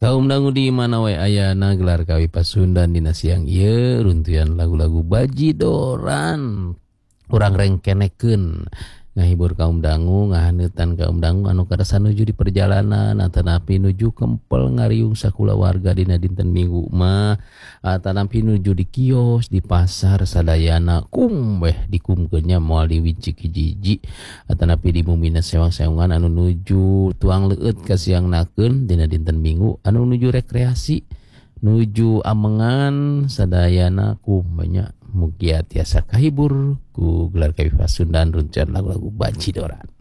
Kaum dangu di mana wae ayana gelar kawi Pasundan dina siang ieu runtuyan lagu-lagu bajidoran urang rengkenekeun ngahibur kaum dangu ngahaneutan kaum dangu anu karasa nuju di perjalanan atanapi nuju kempel ngariung sakula warga dina dinten Minggu mah atanapi nuju di kios di pasar sadayana kumbeh dikumkeun nya moal diwincik hiji-hiji atanapi di mumina sewang-sewangan anu nuju tuang leueut ka siangnakeun dina dinten Minggu anu nuju rekreasi nuju amengan sadayana kumbenya mugia tiasa kahibur ku gelar kawi Pasundan runtuyan lagu-lagu bajidoran.